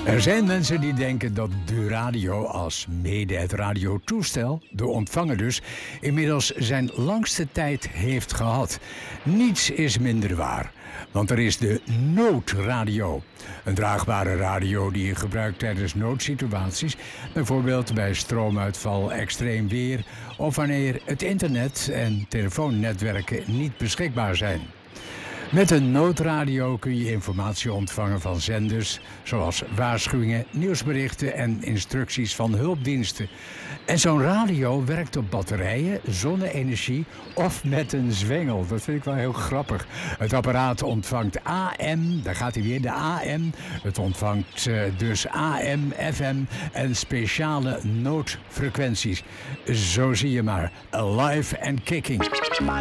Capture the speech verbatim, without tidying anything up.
Er zijn mensen die denken dat de radio, als mede het radiotoestel, de ontvanger dus, inmiddels zijn langste tijd heeft gehad. Niets is minder waar, want er is de noodradio. Een draagbare radio die je gebruikt tijdens noodsituaties, bijvoorbeeld bij stroomuitval, extreem weer of wanneer het internet en telefoonnetwerken niet beschikbaar zijn. Met een noodradio kun je informatie ontvangen van zenders, zoals waarschuwingen, nieuwsberichten en instructies van hulpdiensten. En zo'n radio werkt op batterijen, zonne-energie of met een zwengel. Dat vind ik wel heel grappig. Het apparaat ontvangt A M, daar gaat hij weer, de A M. Het ontvangt uh, dus A M, F M en speciale noodfrequenties. Zo zie je maar, alive and kicking.